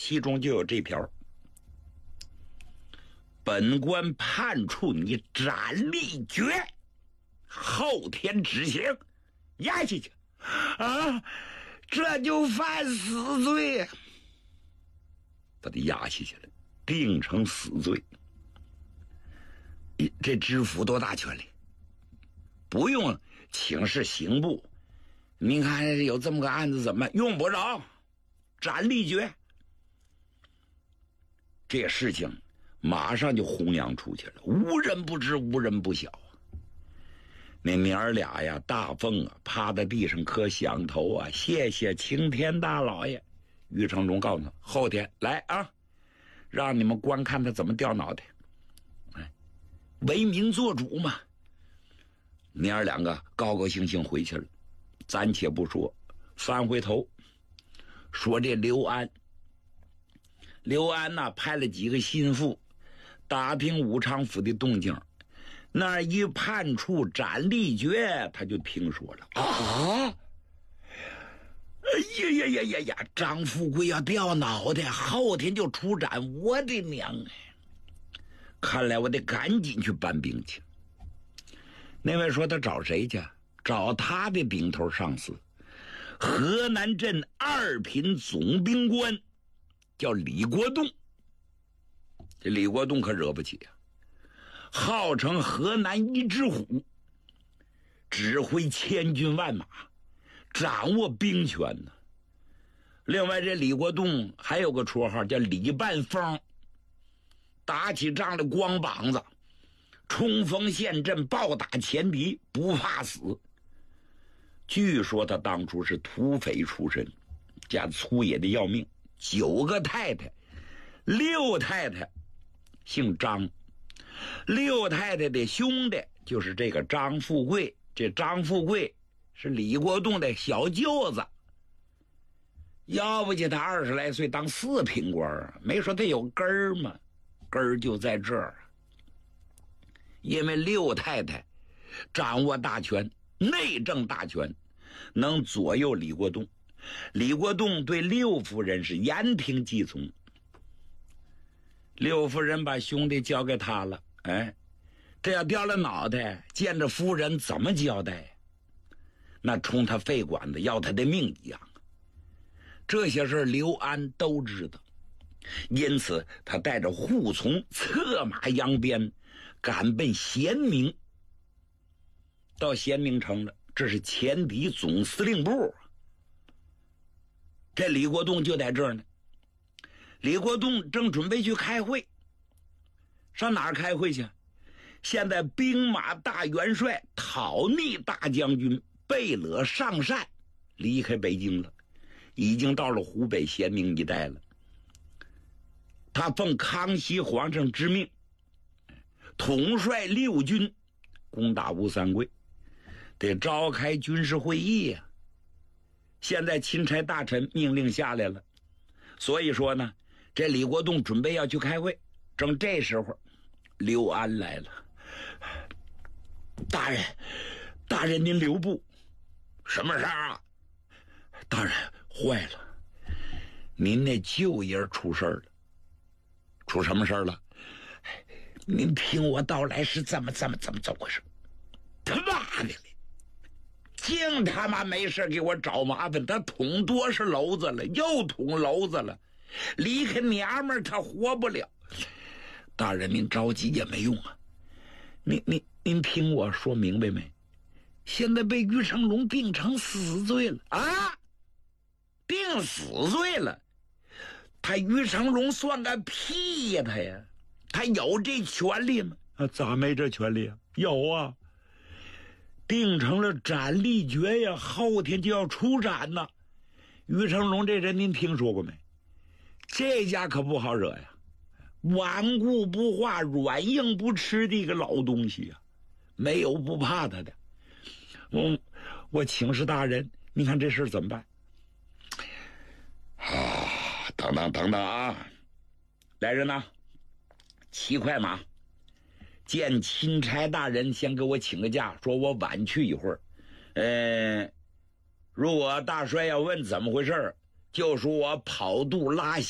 其中就有这条：本官判处你斩立决，后天执行，押下去。啊，这就犯死罪，把他押下去了，定成死罪。这知府多大权力？不用请示刑部，您看有这么个案子怎么用不着，斩立决。这事情马上就弘扬出去了，无人不知，无人不晓。那娘儿俩呀，大凤啊，趴在地上磕响头啊，谢谢青天大老爷。于成龙告诉他，后天来啊，让你们观看他怎么掉脑袋。为民做主嘛。娘儿两个高高兴兴回去了。暂且不说，翻回头说这刘安呐，派了几个心腹打听武昌府的动静。那一判处斩立决，他就听说了啊！哎呀！张富贵要掉脑袋，后天就出斩，我的娘哎！看来我得赶紧去搬兵去。那位说他找谁去？找他的顶头上司，河南镇2品总兵官，叫李国栋。这李国栋可惹不起啊！号称河南一只虎，指挥千军万马，掌握兵权呢。另外这李国栋还有个绰号叫李半疯，打起仗来光膀子，冲锋陷阵，暴打前敌，不怕死。据说他当初是土匪出身，家粗野的要命，9个太太，6太太姓张。6太太的兄弟就是这个张富贵，这张富贵是李国栋的小舅子。要不就他20来岁当4品官，没说他有根儿吗？根儿就在这儿。因为6太太掌握大权，内政大权，能左右李国栋。李国栋对6夫人是言听计从。6夫人把兄弟交给他了，哎，这要掉了脑袋，见着夫人怎么交代？那冲他肺管子要他的命一样。这些事刘安都知道，因此他带着护从策马扬鞭，赶奔咸宁。到咸宁城了，这是前敌总司令部。这李国栋就在这儿呢。李国栋正准备去开会，上哪儿开会去？现在兵马大元帅、讨逆大将军贝勒上善离开北京了，已经到了湖北咸宁一带了。他奉康熙皇上之命，统帅6军攻打吴三桂，得召开军事会议呀。现在钦差大臣命令下来了，所以说呢，这李国栋准备要去开会。正这时候，刘安来了。大人您留步。什么事儿啊？大人，坏了，您那舅爷出事了。出什么事了？您听我道来是怎么回事？他妈的嘞！净他妈没事给我找麻烦，他捅多少篓子了，又捅篓子了，离开娘们儿他活不了。大人您着急也没用啊，您听我说明白没？现在被于成龙定成死罪了啊！定死罪了，他于成龙算个屁呀！他有这权利吗？啊，咋没这权利啊？有啊，定成了斩立决呀，后天就要出斩呐。于成龙这人您听说过没？这家可不好惹呀，顽固不化，软硬不吃的一个老东西呀，没有不怕他的。我请示大人，你看这事怎么办？啊，等等啊！来人呐，7块马，见钦差大人先给我请个假，说我晚去一会儿。如果大帅要问怎么回事，就说我跑肚拉